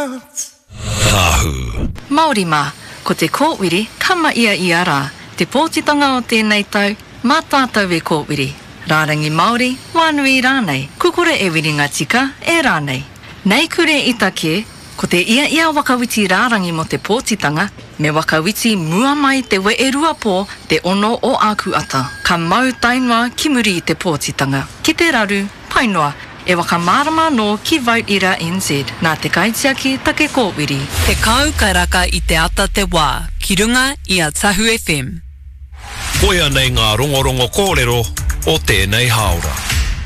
hearts. Tahu. Māori mā, ko te kōwiri kama ia i ara, te pōtitanga o tēnei tau, mā tātou e kōwiri. Rārangi Māori, wānui rānei, kukore e wiringa tika e rānei. Nei kure i take, ko te ia wakawiti rārangi mo te pōtitanga, me wakawiti mua mai te we e rua pō te ono o āku ata. Ka mau tainua ki muri i te pōtitanga. Ki te raru, painoa, e waka mārama no ki Vote Ira NZ, nā te kaitiaki take kōwiri. Te kau kairaka i te ata te wā, ki runga i a Tahu FM. Koia nei ngā rongorongo kōrero o tēnei haora.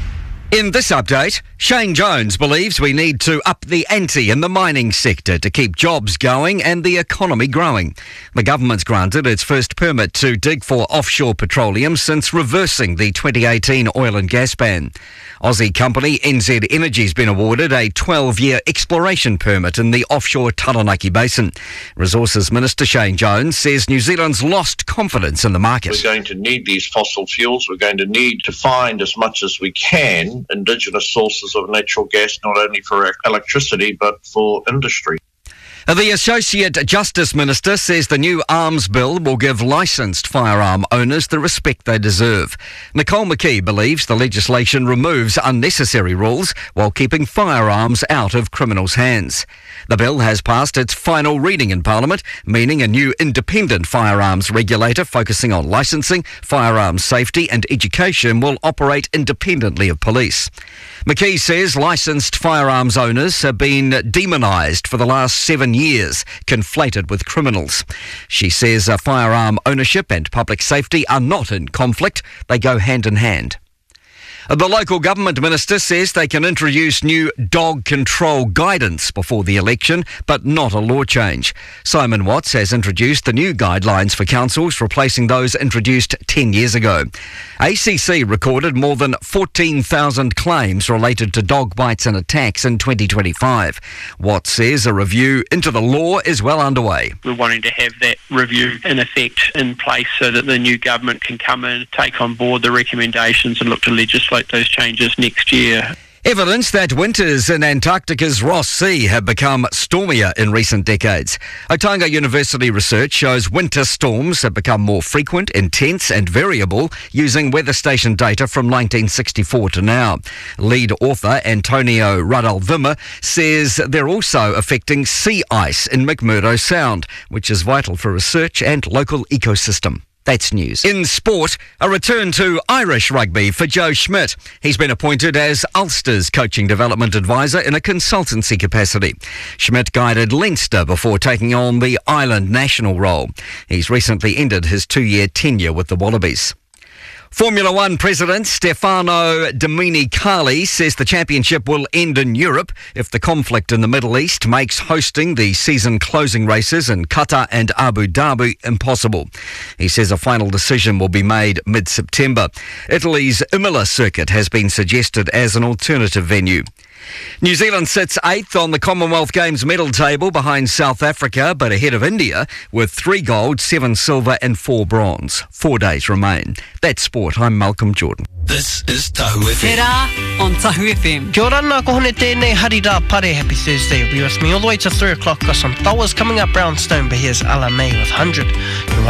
In this update, Shane Jones believes we need to up the ante in the mining sector to keep jobs going and the economy growing. The government's granted its first permit to dig for offshore petroleum since reversing the 2018 oil and gas ban. Aussie company NZ Energy's been awarded a 12-year exploration permit in the offshore Taranaki Basin. Resources Minister Shane Jones says New Zealand's lost confidence in the market. We're going to need these fossil fuels. We're going to need to find as much as we can indigenous sources of natural gas, not only for electricity but for industry. The Associate Justice Minister says the new arms bill will give licensed firearm owners the respect they deserve. Nicole McKee believes the legislation removes unnecessary rules while keeping firearms out of criminals' hands. The bill has passed its final reading in Parliament, meaning a new independent firearms regulator focusing on licensing, firearms safety and education will operate independently of police. McKee says licensed firearms owners have been demonised for the last 7 years, conflated with criminals. She says firearm ownership and public safety are not in conflict, they go hand in hand. The local government minister says they can introduce new dog control guidance before the election, but not a law change. Simon Watts has introduced the new guidelines for councils, replacing those introduced 10 years ago. ACC recorded more than 14,000 claims related to dog bites and attacks in 2025. Watts says a review into the law is well underway. We're wanting to have that review in effect in place so that the new government can come in, take on board the recommendations and look to legislate those changes next year. Evidence that winters in Antarctica's Ross Sea have become stormier in recent decades. Otago University research shows winter storms have become more frequent, intense and variable using weather station data from 1964 to now. Lead author Antonio Radalvima says they're also affecting sea ice in McMurdo Sound, which is vital for research and local ecosystem. That's news. In sport, a return to Irish rugby for Joe Schmidt. He's been appointed as Ulster's coaching development advisor in a consultancy capacity. Schmidt guided Leinster before taking on the Ireland national role. He's recently ended his 2-year tenure with the Wallabies. Formula One President Stefano Domenicali says the championship will end in Europe if the conflict in the Middle East makes hosting the season closing races in Qatar and Abu Dhabi impossible. He says a final decision will be made mid-September. Italy's Imola circuit has been suggested as an alternative venue. New Zealand sits 8th on the Commonwealth Games medal table behind South Africa, but ahead of India with 3 gold, 7 silver and 4 bronze. 4 days remain. That's sport. I'm Malcolm Jordan. This is Tahu FM. Te rā on Tahu FM. Kia ora, nā kohone tēnei, hari rā pare, happy Thursday. You'll be with me all the way to 3 o'clock. Got some towers coming up, Brownstone, but here's Ala May with 100.